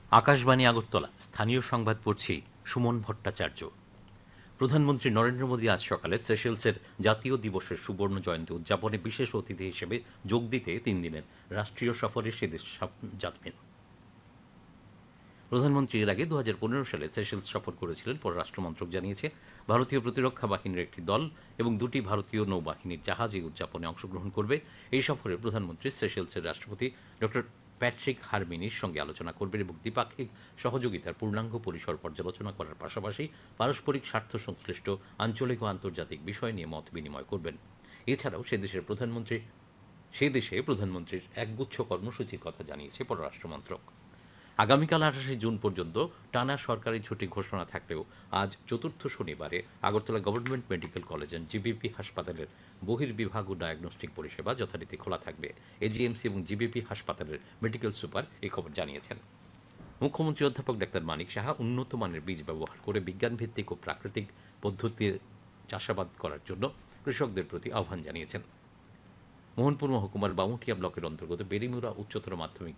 আকাশবাণী আগরতলা স্থানীয় সংবাদ পড়ছি সুমন ভট্টাচার্য। প্রধানমন্ত্রী নরেন্দ্র মোদী আজ সকালে সেশেলসের জাতীয় দিবসের সুবর্ণ জয়ন্তী উদযাপনে বিশেষ অতিথি হিসেবে যোগ দিতে ৩ দিনের রাষ্ট্রীয় সফরে সে দেশ যাবেন। প্রধানমন্ত্রী এর আগে ২০১৫ সালে সেশেলস সফর করেছিলেন। পররাষ্ট্র মন্ত্রক জানিয়েছে, ভারতীয় প্রতিরক্ষা বাহিনীর একটি দল এবং ২টি ভারতীয় নৌবাহিনীর জাহাজ এই উদযাপনে অংশগ্রহণ করবে। এই সফরে প্রধানমন্ত্রী সেশেলসের রাষ্ট্রপতি ডক্টর প্যাট্রিক হারমিনির সঙ্গে আলোচনা করবেন এবং দ্বিপাক্ষিক সহযোগিতার পূর্ণাঙ্গ পরিসর পর্যালোচনা করার পাশাপাশি পারস্পরিক স্বার্থ সংশ্লিষ্ট আঞ্চলিক ও আন্তর্জাতিক বিষয় নিয়ে মত বিনিময় করবেন। এছাড়াও সে দেশে প্রধানমন্ত্রীর একগুচ্ছ কর্মসূচির কথা জানিয়েছে পররাষ্ট্র মন্ত্রক। আগামীকাল ২৮ জুন পর্যন্ত টানা সরকারি ছুটি ঘোষণা থাকলেও আজ চতুর্থ শনিবারে Agartala government medical college and GBP হাসপাতালের বহির্বিভাগ ও ডায়াগনস্টিক পরিষেবা যথারীতি খোলা থাকবে। এজিএমসি এবং জিবিপি হাসপাতালের মেডিকেল সুপার এই খবর জানিয়েছেন। মুখ্যমন্ত্রী অধ্যাপক ডাক্তার মানিক সাহা উন্নত মানের বীজ ব্যবহার করে বিজ্ঞানভিত্তিক ও প্রাকৃতিক পদ্ধতিতে চাষাবাদ করার জন্য কৃষকদের প্রতি আহ্বান জানিয়েছেন। মোহনপুর মহকুমার বামুটিয়া ব্লকের অন্তর্গত বেরিমুরা উচ্চতর মাধ্যমিক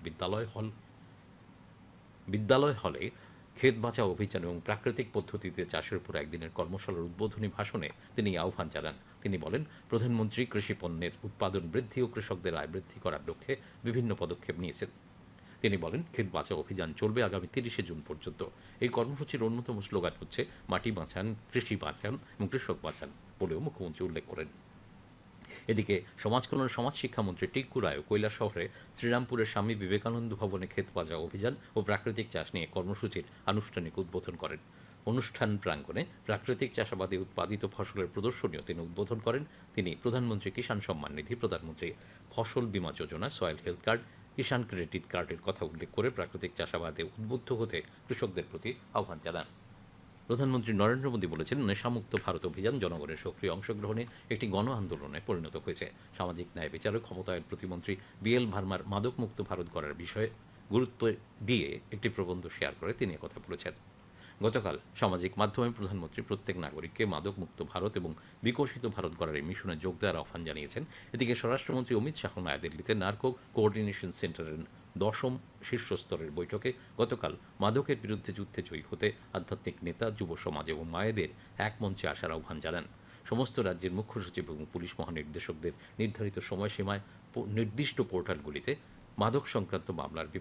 বিদ্যালয় হলে ক্ষেত বাঁচাও অভিযান এবং প্রাকৃতিক পদ্ধতিতে চাষের উপর একদিনের কর্মশালার উদ্বোধনী ভাষণে তিনি আহ্বান জানান। তিনি বলেন, প্রধানমন্ত্রী কৃষি পণ্যের উৎপাদন বৃদ্ধি ও কৃষকদের আয় বৃদ্ধি করার লক্ষ্যে বিভিন্ন পদক্ষেপ নিয়েছেন। তিনি বলেন, ক্ষেত বাঁচাও অভিযান চলবে আগামী ৩০ জুন পর্যন্ত। এই কর্মসূচির অন্যতম স্লোগান হচ্ছে মাটি বাঁচান, কৃষি বাঁচান এবং কৃষক বাঁচান বলেও মুখ্যমন্ত্রী উল্লেখ করেন। এদিকে সমাজকল্যাণ সমাজ শিক্ষামন্ত্রী টিঙ্কু রায় কৈলাস শহরে শ্রীরামপুরের স্বামী বিবেকানন্দ ভবনে ক্ষেত বাঁচাও অভিযান ও প্রাকৃতিক চাষ নিয়ে কর্মসূচির আনুষ্ঠানিক উদ্বোধন করেন। অনুষ্ঠান প্রাঙ্গণে প্রাকৃতিক চাষাবাদে উৎপাদিত ফসলের প্রদর্শনীও তিনি উদ্বোধন করেন। তিনি প্রধানমন্ত্রী কিষাণ সম্মান নিধি, প্রধানমন্ত্রী ফসল বীমা যোজনা, সয়েল হেলথ কার্ড, কিষাণ ক্রেডিট কার্ডের কথা উল্লেখ করে প্রাকৃতিক চাষাবাদে উদ্বুদ্ধ হতে কৃষকদের প্রতি আহ্বান জানান। প্রধানমন্ত্রী নরেন্দ্র মোদী বলেছেন, নেশামুক্ত ভারত অভিযান জনগণের সক্রিয় অংশগ্রহণে একটি গণ আন্দোলনে পরিণত হয়েছে। সামাজিক ন্যায় বিচার ও ক্ষমতায়ন প্রতিমন্ত্রী বিএল ভার্মার মাদকমুক্ত ভারত গড়ার বিষয়ে গুরুত্ব দিয়ে একটি প্রবন্ধ শেয়ার করে তিনি একথা বলেছেন। গতকাল সামাজিক মাধ্যমে প্রধানমন্ত্রী প্রত্যেক নাগরিককে মাদকমুক্ত ভারত এবং বিকশিত ভারত গড়ার এই মিশনে যোগ দেওয়ার আহ্বান জানিয়েছেন। এদিকে স্বরাষ্ট্রমন্ত্রী অমিত শাহ নয়াদিল্লিতে নার্কো কোঅর্ডিনেশন সেন্টারের ১০ম শীর্ষস্তরের বৈঠকে গতকাল মাদকের বিরুদ্ধে যুদ্ধে জয়ী হতে আধ্যাত্মিক নেতা, যুব সমাজ এবং মায়েদের এক মঞ্চে আসার আহ্বান জানান। সমস্ত রাজ্যের মুখ্য সচিব এবং পুলিশ মহানির্দেশকদের নির্ধারিত সময়সীমায় নির্দিষ্ট পোর্টালগুলিতে মাদক সংক্রান্ত মামলার